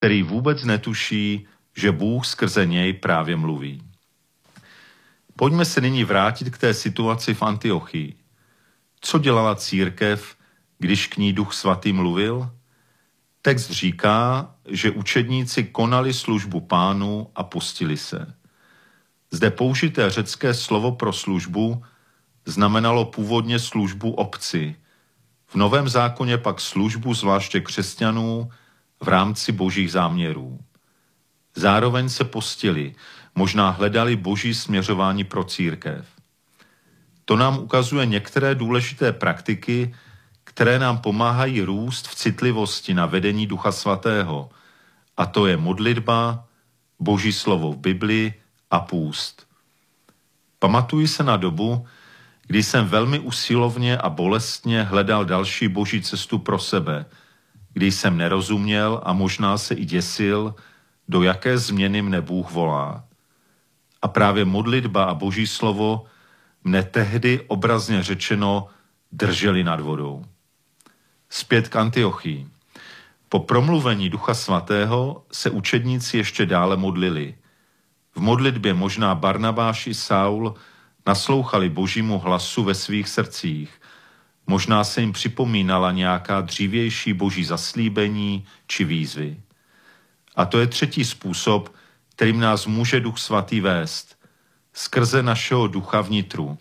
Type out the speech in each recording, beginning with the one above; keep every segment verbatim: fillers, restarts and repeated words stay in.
který vůbec netuší, že Bůh skrze něj právě mluví. Pojďme se nyní vrátit k té situaci v Antiochii. Co dělala církev, když k ní Duch Svatý mluvil? Text říká, že učedníci konali službu Pánu a postili se. Zde použité řecké slovo pro službu znamenalo původně službu obci, v Novém zákoně pak službu zvláště křesťanů v rámci božích záměrů. Zároveň se postili, možná hledali boží směřování pro církev. To nám ukazuje některé důležité praktiky, které nám pomáhají růst v citlivosti na vedení Ducha Svatého, a to je modlitba, boží slovo v Bibli a půst. Pamatuji se na dobu, kdy jsem velmi usilovně a bolestně hledal další boží cestu pro sebe, kdy jsem nerozuměl a možná se i děsil, do jaké změny mne Bůh volá. A právě modlitba a boží slovo mne tehdy obrazně řečeno drželi nad vodou. Zpět k Antiochii. Po promluvení Ducha Svatého se učedníci ještě dále modlili. V modlitbě možná Barnabáš i Saul naslouchali božímu hlasu ve svých srdcích. Možná se jim připomínala nějaká dřívější boží zaslíbení či výzvy. A to je třetí způsob, kterým nás může Duch Svatý vést. Skrze našeho ducha vnitru.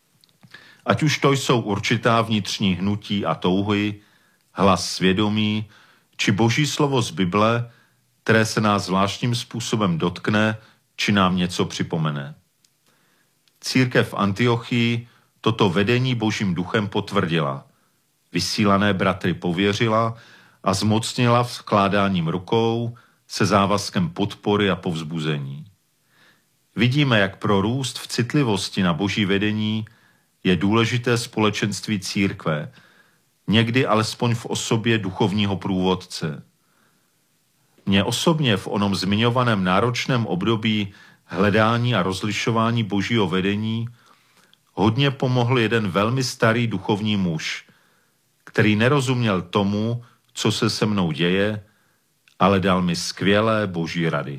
Ať už to jsou určitá vnitřní hnutí a touhy, hlas svědomí, či boží slovo z Bible, které se nás zvláštním způsobem dotkne, či nám něco připomene. Církev v Antiochii toto vedení božím duchem potvrdila. Vysílané bratry pověřila a zmocnila vkládáním rukou se závazkem podpory a povzbuzení. Vidíme, jak pro růst v citlivosti na boží vedení je důležité společenství církve, někdy alespoň v osobě duchovního průvodce. Mně osobně v onom zmiňovaném náročném období hledání a rozlišování božího vedení hodně pomohl jeden velmi starý duchovní muž, který nerozuměl tomu, co se se mnou děje, ale dal mi skvělé boží rady.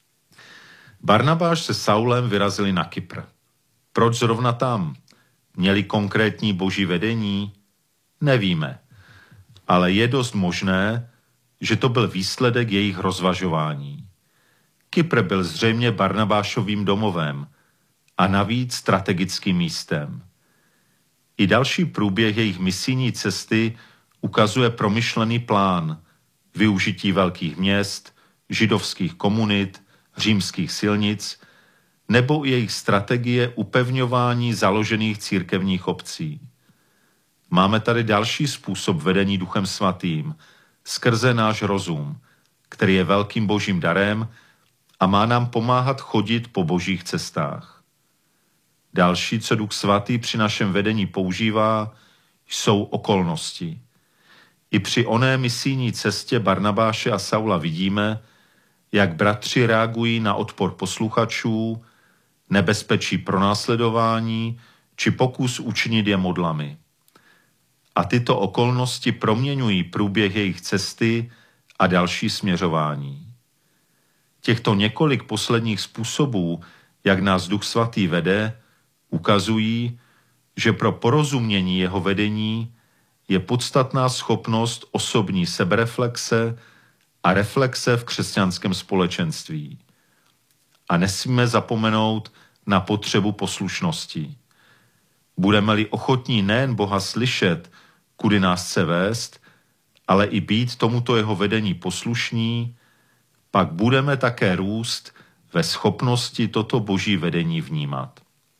Barnabáš se Saulem vyrazili na Kypr. Proč zrovna tam? Měli konkrétní boží vedení? Nevíme, ale je dost možné, že to byl výsledek jejich rozvažování. Kypr byl zřejmě Barnabášovým domovem a navíc strategickým místem. I další průběh jejich misijní cesty ukazuje promyšlený plán využití velkých měst, židovských komunit, římských silnic nebo jejich strategie upevňování založených církevních obcí. Máme tady další způsob vedení Duchem Svatým, skrze náš rozum, který je velkým božím darem a má nám pomáhat chodit po božích cestách. Další, co Duch Svatý při našem vedení používá, jsou okolnosti. I při oné misijní cestě Barnabáše a Saula vidíme, jak bratři reagují na odpor posluchačů, nebezpečí pronásledování či pokus učinit je modlami. A tyto okolnosti proměňují průběh jejich cesty a další směřování. Těchto několik posledních způsobů, jak nás Duch Svatý vede, ukazují, že pro porozumění jeho vedení je podstatná schopnost osobní sebereflexe a reflexe v křesťanském společenství. A nesmíme zapomenout na potřebu poslušnosti. Budeme-li ochotní nejen Boha slyšet, kudy nás chce vést, ale i být tomuto jeho vedení poslušní, pak budeme také růst ve schopnosti toto boží vedení vnímat.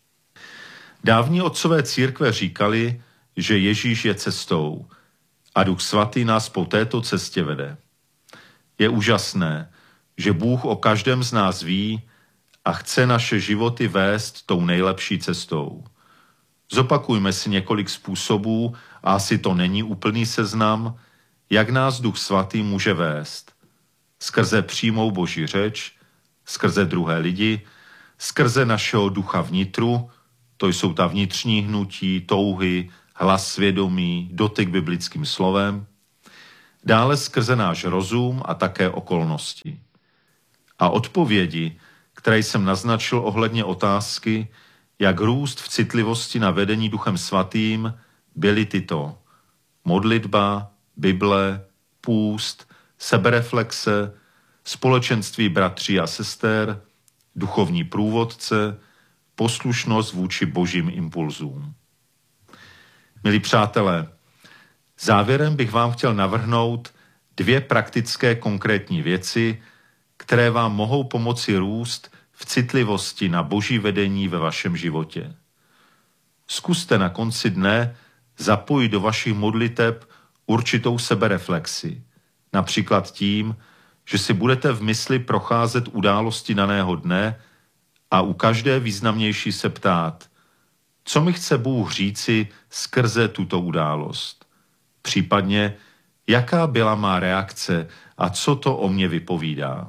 Dávní otcové církve říkali, že Ježíš je cestou a Duch Svatý nás po této cestě vede. Je úžasné, že Bůh o každém z nás ví a chce naše životy vést tou nejlepší cestou. Zopakujme si několik způsobů, a asi to není úplný seznam, jak nás Duch Svatý může vést. Skrze přímou boží řeč, skrze druhé lidi, skrze našeho ducha vnitru, to jsou ta vnitřní hnutí, touhy, hlas svědomí, dotyk biblickým slovem, dále skrze náš rozum a také okolnosti. A odpovědi, které jsem naznačil ohledně otázky, jak růst v citlivosti na vedení Duchem Svatým, byly tyto: modlitba, Bible, půst, sebereflexe, společenství bratří a sester, duchovní průvodce, poslušnost vůči božím impulzům. Milí přátelé, závěrem bych vám chtěl navrhnout dvě praktické konkrétní věci, které vám mohou pomoci růst v citlivosti na boží vedení ve vašem životě. Zkuste na konci dne zapojit do vašich modliteb určitou sebereflexi, například tím, že si budete v mysli procházet události daného dne a u každé významnější se ptát, co mi chce Bůh říci skrze tuto událost. Případně, jaká byla má reakce a co to o mně vypovídá.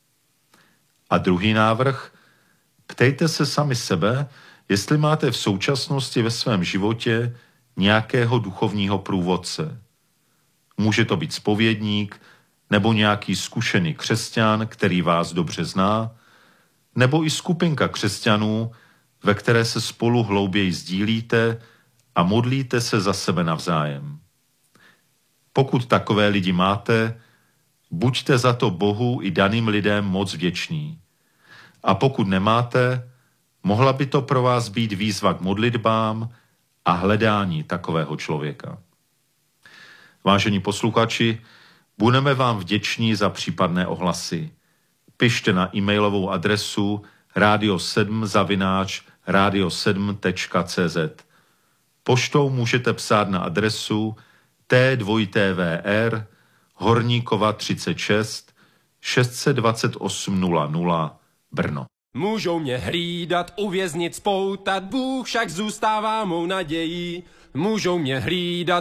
A druhý návrh, ptejte se sami sebe, jestli máte v současnosti ve svém životě nějakého duchovního průvodce. Může to být zpovědník, nebo nějaký zkušený křesťan, který vás dobře zná, nebo i skupinka křesťanů, ve které se spolu hlouběji sdílíte a modlíte se za sebe navzájem. Pokud takové lidi máte, buďte za to Bohu i daným lidem moc vděční. A pokud nemáte, mohla by to pro vás být výzva k modlitbám a hledání takového člověka. Vážení posluchači, budeme vám vděční za případné ohlasy. Pište na e-mailovou adresu radio sedm zavináč radio sedm tečka cé zet. Poštou můžete psát na adresu T dva T V R Horníkova třicet šest šest set dvacet osm nula nula Brno. Můžou mě hlídat, uvěznit, spoutat, Bůh však zůstává mou nadějí. Můžou mě hlídat,